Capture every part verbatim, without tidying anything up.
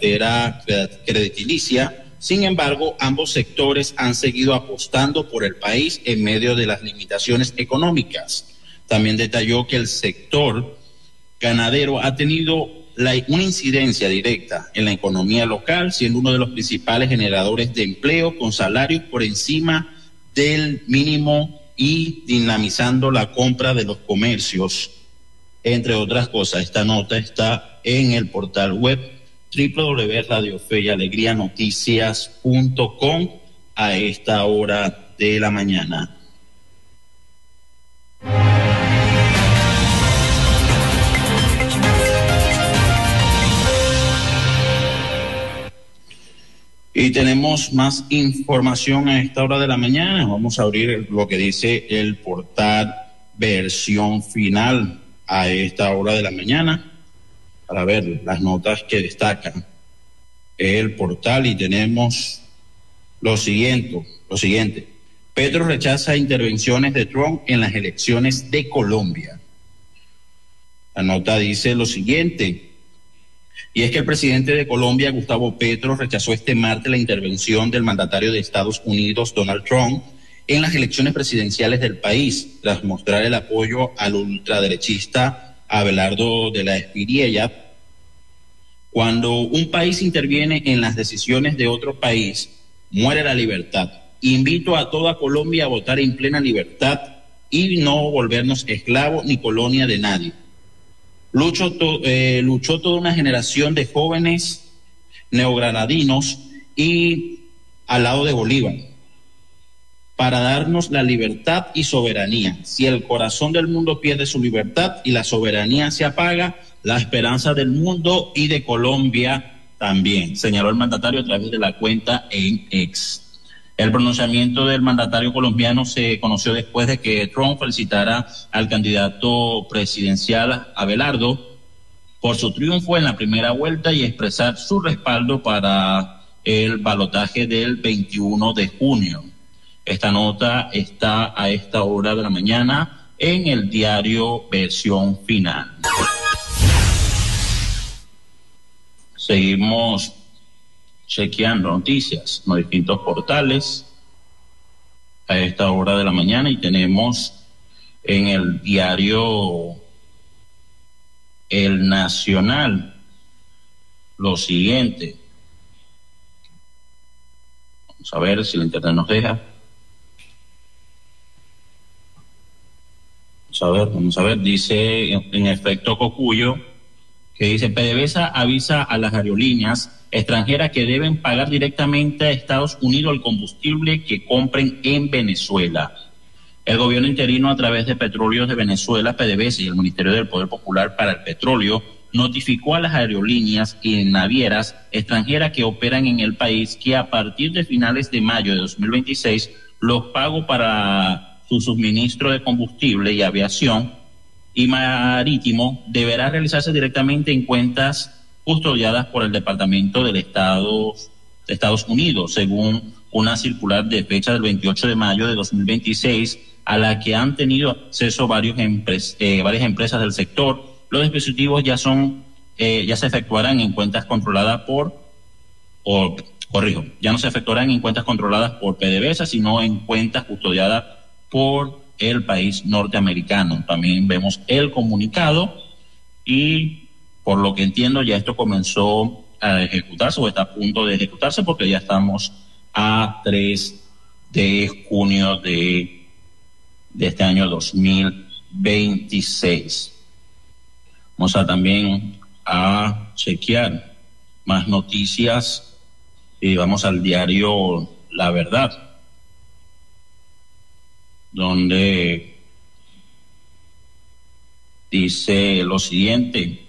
cartera crediticia. Sin embargo, ambos sectores han seguido apostando por el país en medio de las limitaciones económicas. También detalló que el sector ganadero ha tenido la, una incidencia directa en la economía local, siendo uno de los principales generadores de empleo con salarios por encima del mínimo y dinamizando la compra de los comercios, entre otras cosas. Esta nota está en el portal web doble u doble u doble u punto radio fe y alegría noticias punto com a esta hora de la mañana. Y tenemos más información a esta hora de la mañana. Vamos a abrir lo que dice el portal Versión Final a esta hora de la mañana para ver las notas que destacan el portal, y tenemos lo siguiente, lo siguiente. Petro rechaza intervenciones de Trump en las elecciones de Colombia. La nota dice lo siguiente. Y es que el presidente de Colombia, Gustavo Petro, rechazó este martes la intervención del mandatario de Estados Unidos, Donald Trump, en las elecciones presidenciales del país, tras mostrar el apoyo al ultraderechista Abelardo de la Espriella. Cuando un país interviene en las decisiones de otro país, muere la libertad. Invito a toda Colombia a votar en plena libertad y no volvernos esclavos ni colonia de nadie. Luchó, to, eh, luchó toda una generación de jóvenes neogranadinos y al lado de Bolívar para darnos la libertad y soberanía. Si el corazón del mundo pierde su libertad y la soberanía se apaga, la esperanza del mundo y de Colombia también, señaló el mandatario a través de la cuenta en X. El pronunciamiento del mandatario colombiano se conoció después de que Trump felicitara al candidato presidencial Abelardo por su triunfo en la primera vuelta y expresar su respaldo para el balotaje del veintiuno de junio. Esta nota está a esta hora de la mañana en el diario Versión Final. Seguimos chequeando noticias en los distintos portales a esta hora de la mañana, y tenemos en el diario El Nacional lo siguiente. Vamos a ver si el internet nos deja. Vamos a ver, vamos a ver, dice en, en efecto Cocuyo, que dice: PDVSA avisa a las aerolíneas extranjeras que deben pagar directamente a Estados Unidos el combustible que compren en Venezuela. El gobierno interino, a través de Petróleos de Venezuela, PDVSA, y el Ministerio del Poder Popular para el Petróleo, notificó a las aerolíneas y navieras extranjeras que operan en el país que a partir de finales de mayo de dos mil veintiséis los pagos para su suministro de combustible y aviación y marítimo deberá realizarse directamente en cuentas custodiadas por el Departamento del Estado de Estados Unidos, según una circular de fecha del veintiocho de mayo de dos mil veintiséis, a la que han tenido acceso varios empres, eh, varias empresas del sector. Los dispositivos ya son, eh, ya se efectuarán en cuentas controladas por, o corrijo, ya no se efectuarán en cuentas controladas por PDVSA, sino en cuentas custodiadas por el país norteamericano. También vemos el comunicado y, por lo que entiendo, ya esto comenzó a ejecutarse o está a punto de ejecutarse, porque ya estamos a tres de junio de, de este año dos mil veintiséis. Vamos a también a chequear más noticias y vamos al diario La Verdad, donde dice lo siguiente: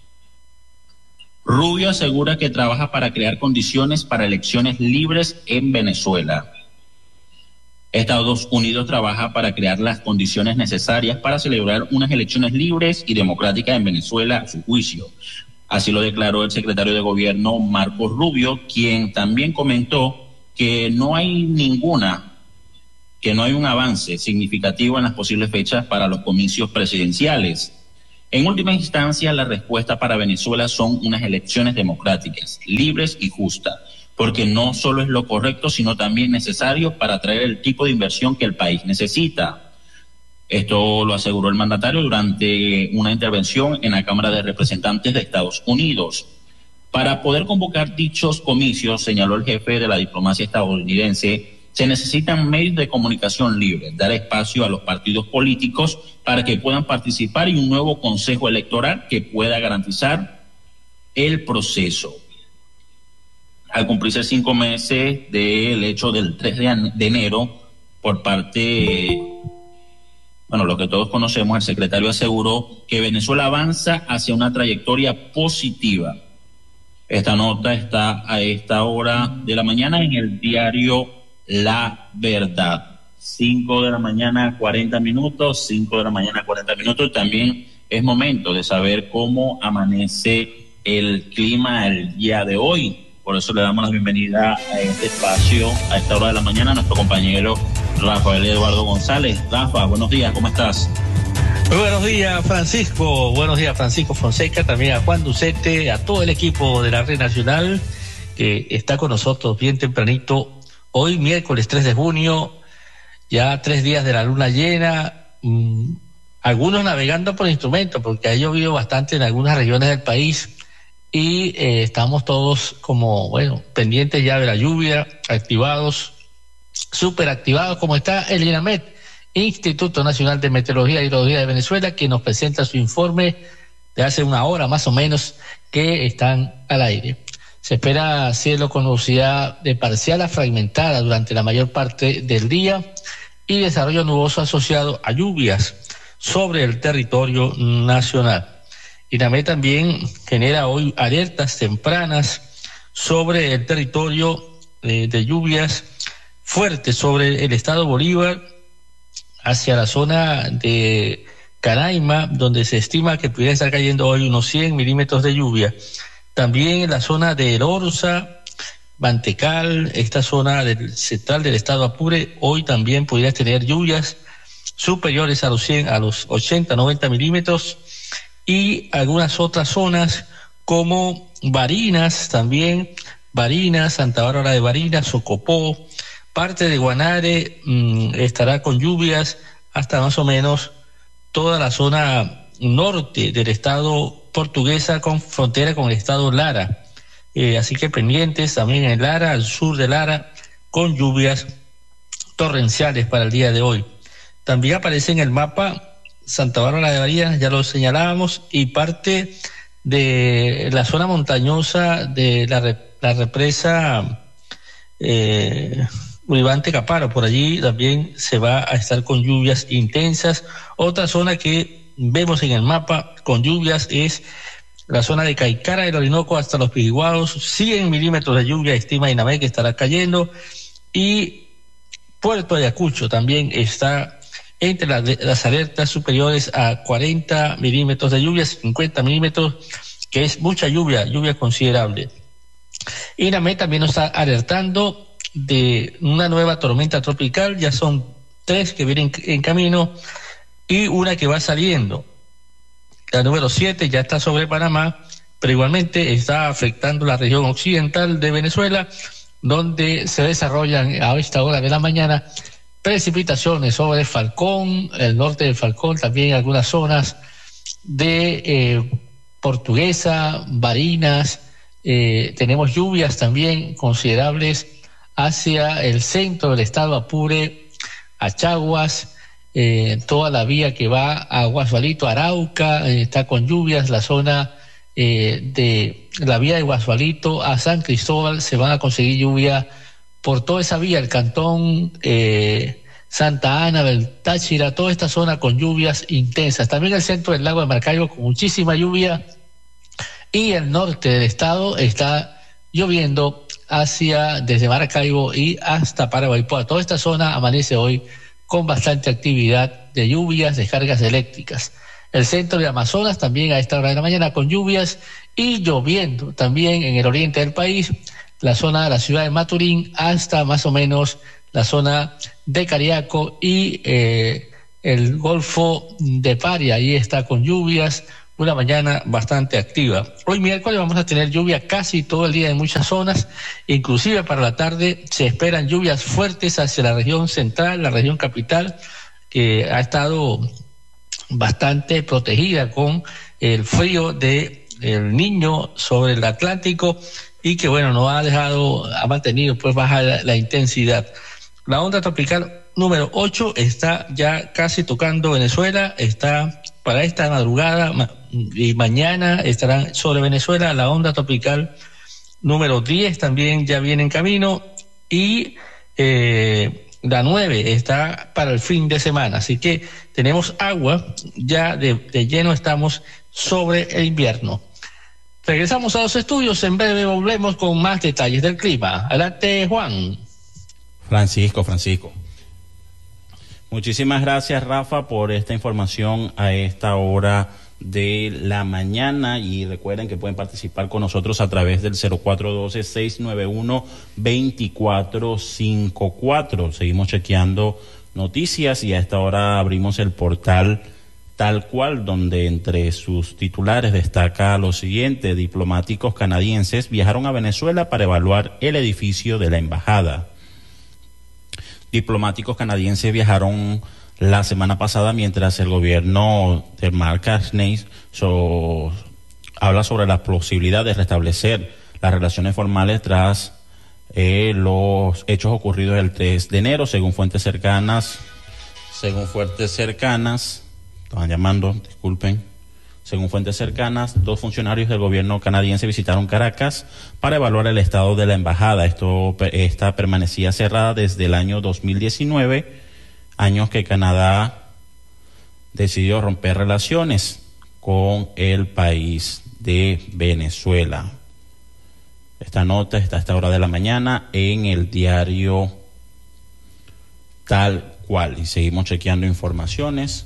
Rubio asegura que trabaja para crear condiciones para elecciones libres en Venezuela. Estados Unidos trabaja para crear las condiciones necesarias para celebrar unas elecciones libres y democráticas en Venezuela, a su juicio. Así lo declaró el secretario de Gobierno Marco Rubio, quien también comentó que no hay ninguna, que no hay un avance significativo en las posibles fechas para los comicios presidenciales. En última instancia, la respuesta para Venezuela son unas elecciones democráticas, libres y justas, porque no solo es lo correcto, sino también necesario para atraer el tipo de inversión que el país necesita. Esto lo aseguró el mandatario durante una intervención en la Cámara de Representantes de Estados Unidos. Para poder convocar dichos comicios, señaló el jefe de la diplomacia estadounidense, se necesitan medios de comunicación libres, dar espacio a los partidos políticos para que puedan participar y un nuevo consejo electoral que pueda garantizar el proceso. Al cumplirse cinco meses del hecho del tres de enero, por parte, bueno, lo que todos conocemos, el secretario aseguró que Venezuela avanza hacia una trayectoria positiva. Esta nota está a esta hora de la mañana en el diario La Verdad. cinco de la mañana, cuarenta minutos, cinco de la mañana, cuarenta minutos. También es momento de saber cómo amanece el clima el día de hoy. Por eso le damos la bienvenida a este espacio, a esta hora de la mañana, a nuestro compañero Rafael Eduardo González. Rafa, buenos días, ¿cómo estás? Muy buenos días, Francisco. Buenos días, Francisco Fonseca, también a Juan Ducete, a todo el equipo de la Red Nacional que está con nosotros bien tempranito. Hoy, miércoles tres de junio, ya tres días de la luna llena, mmm, algunos navegando por instrumento, porque ha llovido bastante en algunas regiones del país y eh, estamos todos como, bueno, pendientes ya de la lluvia, activados, súper activados, como está el INAMET, Instituto Nacional de Meteorología y Hidrología de Venezuela, que nos presenta su informe de hace una hora más o menos que están al aire. Se espera cielo con nubosidad de parcial a fragmentada durante la mayor parte del día y desarrollo nuboso asociado a lluvias sobre el territorio nacional. INAMET también genera hoy alertas tempranas sobre el territorio de, de lluvias fuertes sobre el estado Bolívar hacia la zona de Canaima, donde se estima que pudiera estar cayendo hoy unos cien milímetros de lluvia. También en la zona de El Orza, Mantecal, esta zona del central del estado Apure, hoy también pudiera tener lluvias superiores a los cien, a los ochenta, noventa milímetros, y algunas otras zonas como Barinas, también Barinas, Santa Bárbara de Barinas, Socopó, parte de Guanare mmm, estará con lluvias hasta más o menos toda la zona norte del estado Portuguesa con frontera con el estado Lara. Eh, así que pendientes también en Lara, al sur de Lara, con lluvias torrenciales para el día de hoy. También aparece en el mapa Santa Bárbara de Barinas, ya lo señalábamos, y parte de la zona montañosa de la, la represa eh, Uribante Caparo. Por allí también se va a estar con lluvias intensas. Otra zona que vemos en el mapa con lluvias es la zona de Caicara del Orinoco hasta los Pijiguados, cien milímetros de lluvia estima INAMET que estará cayendo, y Puerto Ayacucho también está entre las, las alertas superiores a cuarenta milímetros de lluvia, cincuenta milímetros, que es mucha lluvia, lluvia considerable. INAMET también nos está alertando de una nueva tormenta tropical, ya son tres que vienen en camino y una que va saliendo. La número siete ya está sobre Panamá, pero igualmente está afectando la región occidental de Venezuela, donde se desarrollan a esta hora de la mañana precipitaciones sobre Falcón, el norte de Falcón, también algunas zonas de eh, Portuguesa, Barinas, eh, tenemos lluvias también considerables hacia el centro del estado Apure, Achaguas, eh, toda la vía que va a Guasualito, Arauca, eh, está con lluvias, la zona eh, de la vía de Guasualito a San Cristóbal se van a conseguir lluvia por toda esa vía, el cantón eh, Santa Ana, del Táchira, toda esta zona con lluvias intensas. También el centro del lago de Maracaibo con muchísima lluvia, y el norte del estado está lloviendo hacia desde Maracaibo y hasta Paraguaypoa. Toda esta zona amanece hoy con bastante actividad de lluvias, descargas eléctricas. El centro de Amazonas también a esta hora de la mañana con lluvias y lloviendo también en el oriente del país, la zona de la ciudad de Maturín hasta más o menos la zona de Cariaco y eh, el Golfo de Paria, ahí está con lluvias, una mañana bastante activa. Hoy miércoles vamos a tener lluvia casi todo el día en muchas zonas, inclusive para la tarde se esperan lluvias fuertes hacia la región central, la región capital, que ha estado bastante protegida con el frío de el Niño sobre el Atlántico y que bueno, no ha dejado, ha mantenido pues baja la, la intensidad. La onda tropical número ocho está ya casi tocando Venezuela, está para esta madrugada ma- y mañana estarán sobre Venezuela. La onda tropical número diez también ya viene en camino y eh, la nueve está para el fin de semana, así que tenemos agua, ya de, de lleno estamos sobre el invierno. Regresamos a los estudios, en breve volvemos con más detalles del clima. Adelante, Juan. Francisco, Francisco. Muchísimas gracias, Rafa, por esta información a esta hora de la mañana, y recuerden que pueden participar con nosotros a través del cero cuatro uno dos, seis nueve uno, dos cuatro cinco cuatro. Seguimos chequeando noticias y a esta hora abrimos el portal Tal Cual, donde entre sus titulares destaca lo siguiente: diplomáticos canadienses viajaron a Venezuela para evaluar el edificio de la embajada. Diplomáticos canadienses viajaron la semana pasada mientras el gobierno de Mark Carney so, habla sobre la posibilidad de restablecer las relaciones formales tras eh, los hechos ocurridos el tres de enero, según fuentes cercanas, según fuentes cercanas, estaban llamando, disculpen, según fuentes cercanas, dos funcionarios del gobierno canadiense visitaron Caracas para evaluar el estado de la embajada. Esto, esta permanecía cerrada desde el año dos mil diecinueve, años que Canadá decidió romper relaciones con el país de Venezuela. Esta nota está a esta hora de la mañana en el diario Tal Cual. Y seguimos chequeando informaciones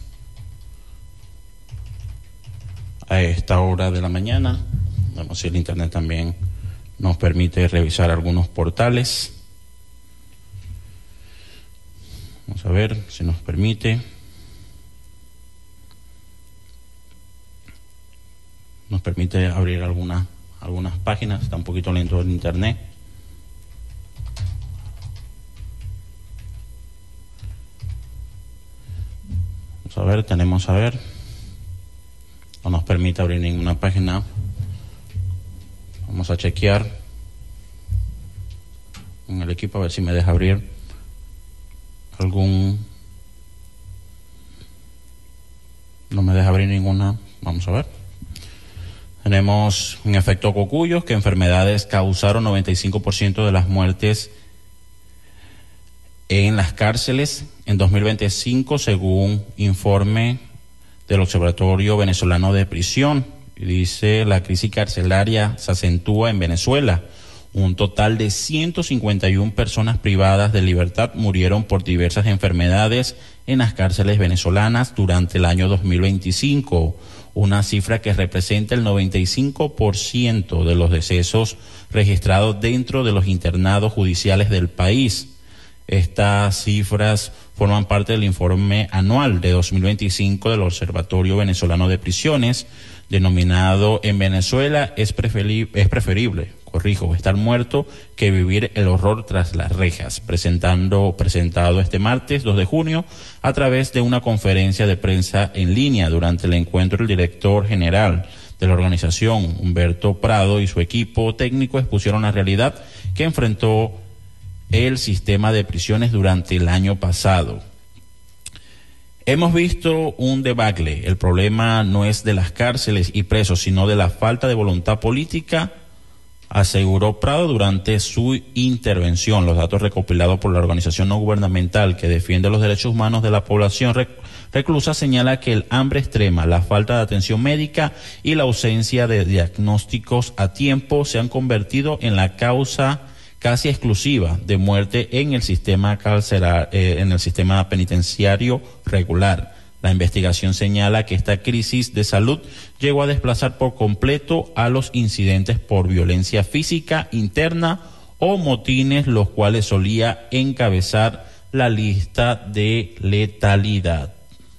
a esta hora de la mañana. Vamos, si el internet también nos permite revisar algunos portales. Vamos a ver si nos permite. Nos permite abrir alguna, algunas páginas. Está un poquito lento el internet. Vamos a ver, tenemos a ver. No nos permite abrir ninguna página. Vamos a chequear en el equipo a ver si me deja abrir algún. No me deja abrir ninguna. Vamos a ver. Tenemos un efecto Cocuyo, que enfermedades causaron noventa y cinco por ciento de las muertes en las cárceles en dos mil veinticinco, según informe del Observatorio Venezolano de Prisión. Y dice: la crisis carcelaria se acentúa en Venezuela. Un total de ciento cincuenta y una personas privadas de libertad murieron por diversas enfermedades en las cárceles venezolanas durante el año dos mil veinticinco, una cifra que representa el noventa y cinco por ciento de los decesos registrados dentro de los internados judiciales del país. Estas cifras forman parte del informe anual de dos mil veinticinco del Observatorio Venezolano de Prisiones, denominado En Venezuela es preferible, es preferible, corrijo, estar muerto que vivir el horror tras las rejas, presentando, presentado este martes dos de junio a través de una conferencia de prensa en línea. Durante el encuentro, el director general de la organización, Humberto Prado, y su equipo técnico expusieron la realidad que enfrentó el sistema de prisiones durante el año pasado. Hemos visto un debacle. El problema no es de las cárceles y presos, sino de la falta de voluntad política, aseguró Prado durante su intervención. Los datos recopilados por la organización no gubernamental que defiende los derechos humanos de la población reclusa señala que el hambre extrema, la falta de atención médica y la ausencia de diagnósticos a tiempo se han convertido en la causa casi exclusiva de muerte en el sistema carceral, eh, en el sistema penitenciario regular. La investigación señala que esta crisis de salud llegó a desplazar por completo a los incidentes por violencia física interna o motines, los cuales solía encabezar la lista de letalidad.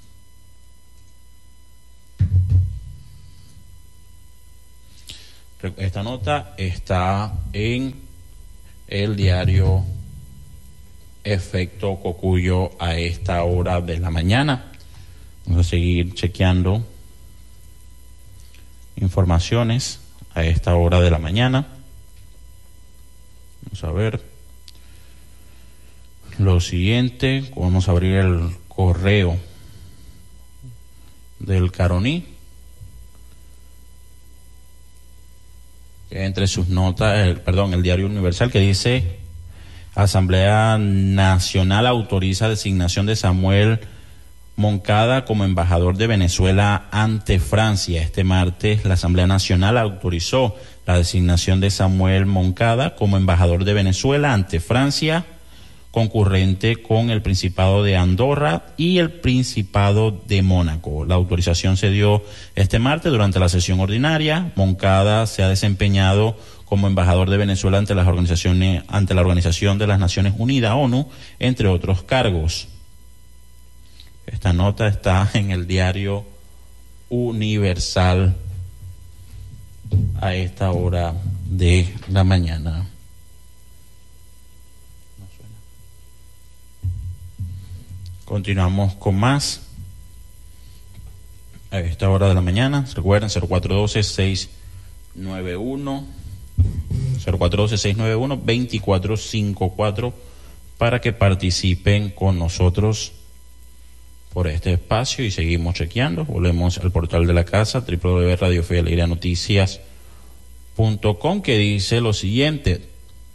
Esta nota está en el diario Efecto Cocuyo a esta hora de la mañana. Vamos a seguir chequeando informaciones a esta hora de la mañana. Vamos a ver lo siguiente. Vamos a abrir el correo del Caroní. Entre sus notas, el, perdón, el Diario Universal, que dice: Asamblea Nacional autoriza designación de Samuel Moncada como embajador de Venezuela ante Francia. Este martes la Asamblea Nacional autorizó la designación de Samuel Moncada como embajador de Venezuela ante Francia, concurrente con el Principado de Andorra y el Principado de Mónaco. La autorización se dio este martes durante la sesión ordinaria. Moncada se ha desempeñado como embajador de Venezuela ante las organizaciones, ante la Organización de las Naciones Unidas, ONU, entre otros cargos. Esta nota está en el Diario Universal a esta hora de la mañana. Continuamos con más a esta hora de la mañana. Recuerden, cero cuatro uno dos, seis nueve uno cero cuatro uno dos, seis nueve uno, dos cuatro cinco cuatro para que participen con nosotros por este espacio y seguimos chequeando. Volvemos al portal de la casa, doble u doble u doble u punto radio fe y alegría noticias punto com, que dice lo siguiente: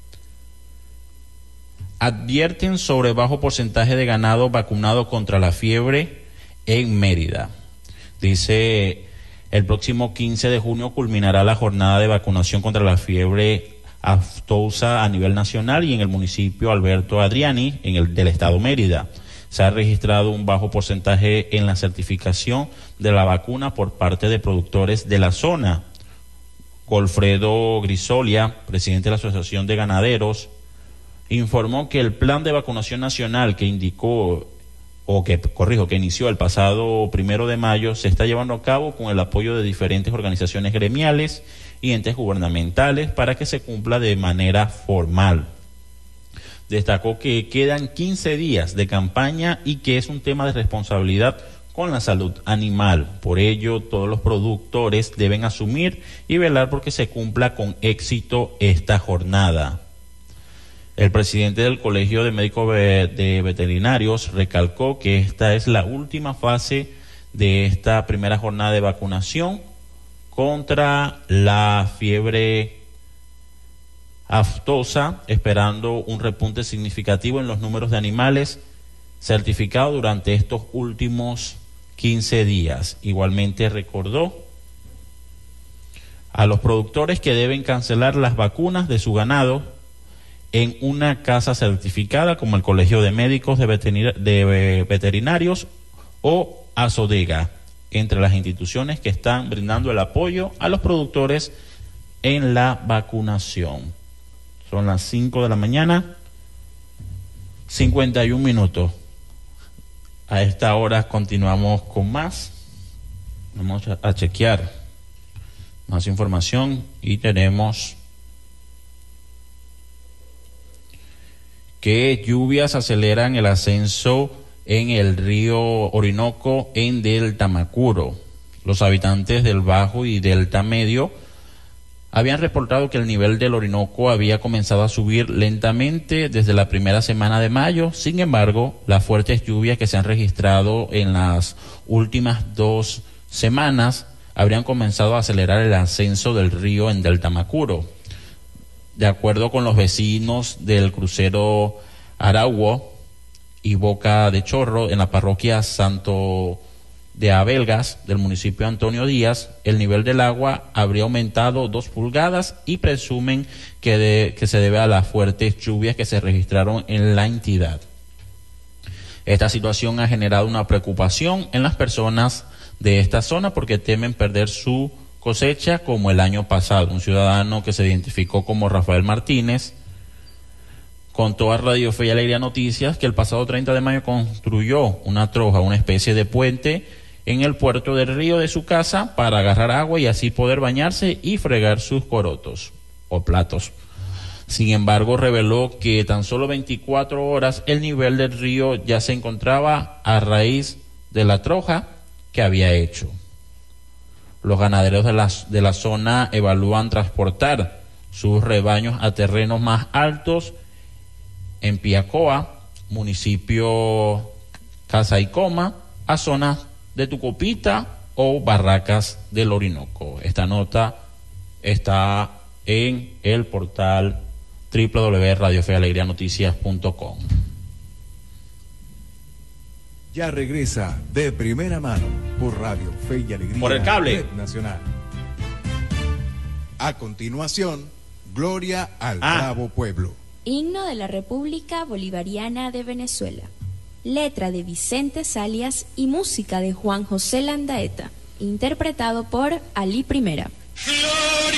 advierten sobre bajo porcentaje de ganado vacunado contra la fiebre en Mérida. Dice: el próximo quince de junio culminará la jornada de vacunación contra la fiebre aftosa a nivel nacional y en el municipio Alberto Adriani, en el del estado Mérida. Se ha registrado un bajo porcentaje en la certificación de la vacuna por parte de productores de la zona. Golfredo Grisolia, presidente de la Asociación de Ganaderos, informó que el plan de vacunación nacional que indicó, o que, corrijo, que inició el pasado primero de mayo, se está llevando a cabo con el apoyo de diferentes organizaciones gremiales y entes gubernamentales para que se cumpla de manera formal. Destacó que quedan quince días de campaña y que es un tema de responsabilidad con la salud animal. Por ello, todos los productores deben asumir y velar porque se cumpla con éxito esta jornada. El presidente del Colegio de Médicos de Veterinarios recalcó que esta es la última fase de esta primera jornada de vacunación contra la fiebre aftosa, esperando un repunte significativo en los números de animales certificados durante estos últimos quince días. Igualmente recordó a los productores que deben cancelar las vacunas de su ganado en una casa certificada como el Colegio de Médicos de, Veterinar- de Veterinarios o ASODEGA, entre las instituciones que están brindando el apoyo a los productores en la vacunación. Son las cinco de la mañana, cincuenta y un minutos. A esta hora continuamos con más. Vamos a, a chequear más información y tenemos que lluvias aceleran el ascenso en el río Orinoco en Delta Macuro. Los habitantes del Bajo y Delta Medio habían reportado que el nivel del Orinoco había comenzado a subir lentamente desde la primera semana de mayo. Sin embargo, las fuertes lluvias que se han registrado en las últimas dos semanas habrían comenzado a acelerar el ascenso del río en Delta Macuro. De acuerdo con los vecinos del crucero Arauo y Boca de Chorro, en la parroquia Santo de Abelgas del municipio Antonio Díaz, el nivel del agua habría aumentado dos pulgadas y presumen que, de, que se debe a las fuertes lluvias que se registraron en la entidad. Esta situación ha generado una preocupación en las personas de esta zona porque temen perder su cosecha como el año pasado. Un ciudadano que se identificó como Rafael Martínez contó a Radio Fe y Alegría Noticias que el pasado treinta de mayo construyó una troja, una especie de puente en el puerto del río de su casa para agarrar agua y así poder bañarse y fregar sus corotos o platos. Sin embargo, reveló que tan solo veinticuatro horas el nivel del río ya se encontraba a raíz de la troja que había hecho. Los ganaderos de la, de la zona evalúan transportar sus rebaños a terrenos más altos en Piacoa, municipio Casaicoma, a zonas de Tucupita o Barracas del Orinoco. Esta nota está en el portal doble u doble u doble u punto radio fe y alegría noticias punto com. Ya regresa de primera mano por Radio Fe y Alegría. Por el cable. Red Nacional. A continuación, Gloria al Ah. Bravo Pueblo. Himno de la República Bolivariana de Venezuela. Letra de Vicente Salias y música de Juan José Landaeta. Interpretado por Ali Primera. Gloria